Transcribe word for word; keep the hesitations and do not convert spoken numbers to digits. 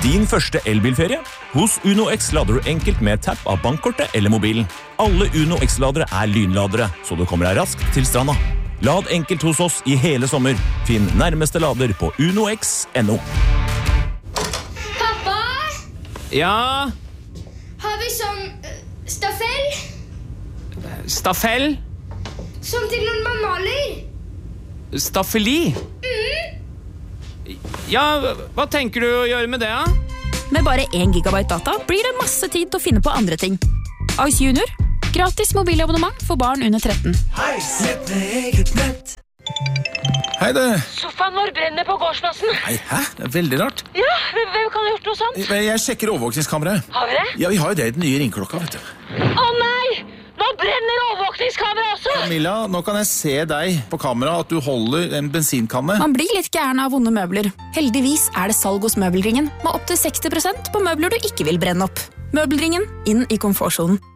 din første elbilferie? Hos Uno X lader du enkelt med tapp av bankkortet eller mobilen. Alle Uno X-ladere er lynladere, så du kommer deg raskt til stranda. Lad enkelt hos oss i hele sommer. Finn nærmeste lader på unox punktum no. Pappa? Ja? Har vi sånn uh, staffell? Staffell? Som til når man maler? Staffeli? Mm. Ja, hva tenker du å gjøre med det, da? Med bare én gigabyte data blir det masse tid til å finne på andre ting. Ice Junior. Gratis mobilabonnement for barn under tretten. Nett med eget nett. Hei du. Sofaen vår brenner på gårdsplassen. Nei, hæ? Det er veldig rart. Ja, hvem hvem kan ha gjort noe sånt? Jeg, jeg sjekker overvåkningskameraet. Har vi det? Ja, vi har jo det i den nye ringklokka, vet du. Å nei! Nå brenner overvåkningskamera også! Camilla, nå kan jeg se deg på kamera at du holder en bensinkanne. Man blir litt gæren av vonde møbler. Heldigvis er det salg hos Møbelringen, med opp til seksti prosent på møbler du ikke vil brenne opp. Møbelringen, inn i komfortzonen.